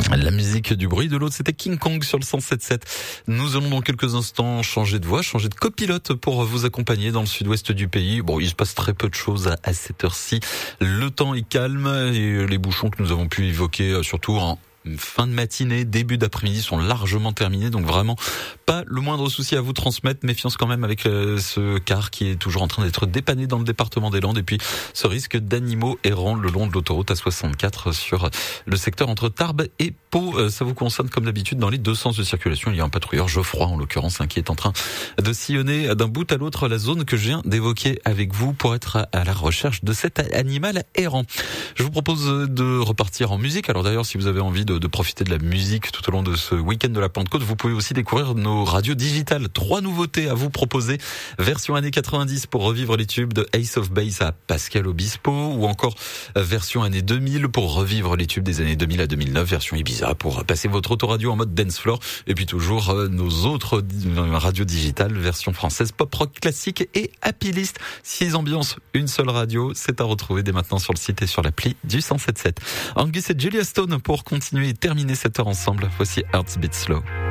La musique du bruit de l'autre, c'était King Kong sur le 107.7. Nous allons dans quelques instants changer de voix, changer de copilote pour vous accompagner dans le sud-ouest du pays. Bon, il se passe très peu de choses à cette heure-ci. Le temps est calme et les bouchons que nous avons pu évoquer, surtout en fin de matinée, début d'après-midi, sont largement terminés. Donc vraiment, pas le moindre souci à vous transmettre. Méfiance quand même avec ce car qui est toujours en train d'être dépanné dans le département des Landes. Et puis ce risque d'animaux errants le long de l'autoroute A64 sur le secteur entre Tarbes et Pau. Ça vous concerne comme d'habitude dans les deux sens de circulation. Il y a un patrouilleur, Geoffroy en l'occurrence, qui est en train de sillonner d'un bout à l'autre la zone que je viens d'évoquer avec vous pour être à la recherche de cet animal errant. Je vous propose de repartir en musique. Alors d'ailleurs, si vous avez envie de profiter de la musique tout au long de ce week-end de la Pentecôte, vous pouvez aussi découvrir nos radios digitales. 3 nouveautés à vous proposer. Version années 90 pour revivre les tubes de Ace of Base à Pascal Obispo, ou encore version années 2000 pour revivre les tubes des années 2000 à 2009, version Ibiza pour passer votre autoradio en mode dance floor. Et puis toujours nos autres radios digitales, version française, pop rock classique et happy list. 6 ambiances, une seule radio. C'est à retrouver dès maintenant sur le site et sur l'appli du 107.7. Angus et Julia Stone pour continuer et terminer cette heure ensemble. Voici Hearts Beat Slow.